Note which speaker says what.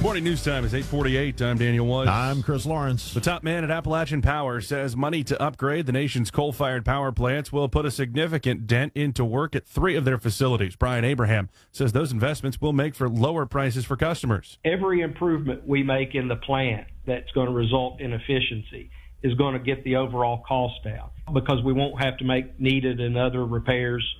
Speaker 1: Morning news time is 8:48. I'm Daniel Woods.
Speaker 2: I'm Chris Lawrence.
Speaker 1: The top man at Appalachian Power says money to upgrade the nation's coal-fired power plants will put a significant dent into work at 3 of their facilities. Brian Abraham says those investments will make for lower prices for customers.
Speaker 3: Every improvement we make in the plant that's going to result in efficiency is going to get the overall cost down because we won't have to make needed and other repairs